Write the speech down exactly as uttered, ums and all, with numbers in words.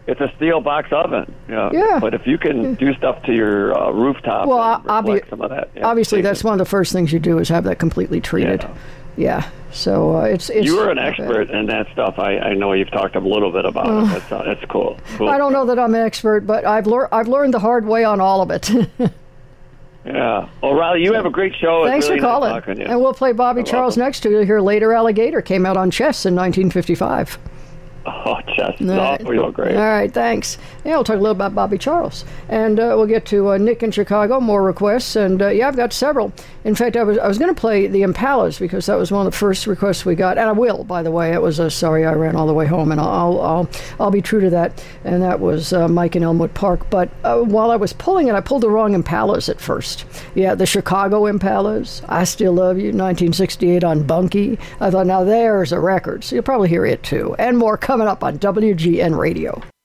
it's a steel box oven. You know? Yeah. But if you can do stuff to your uh, rooftop, well, and reflect obvi- some of that. Yeah, obviously, that's one of the first things you do is have that completely treated. Yeah. Yeah. So uh, it's it's. You were an expert in that stuff. I, I know you've talked a little bit about Uh, it. That's uh, that's cool. cool. I don't know that I'm an expert, but I've learned I've learned the hard way on all of it. Yeah. Well, Riley, you have a great show. Thanks it's really for calling. Nice talking to you. And we'll play Bobby You're Charles welcome. next to you. Hear Later Alligator came out on Chess in nineteen fifty-five. Oh, Chess. All Oh, right. real great. All right, thanks. Yeah, we'll talk a little about Bobby Charles. And uh, we'll get to uh, Nick in Chicago, more requests. And, uh, yeah, I've got several. In fact, I was I was going to play the Impalas because that was one of the first requests we got. And I will, by the way. It was a Sorry I Ran All the Way Home, and I'll I'll, I'll be true to that. And that was uh, Mike in Elmwood Park. But uh, while I was pulling it, I pulled the wrong Impalas at first. Yeah, the Chicago Impalas, I Still Love You, nineteen sixty-eight on Bunky. I thought, now there's a record. So you'll probably hear it, too. And more coming up on W G N Radio.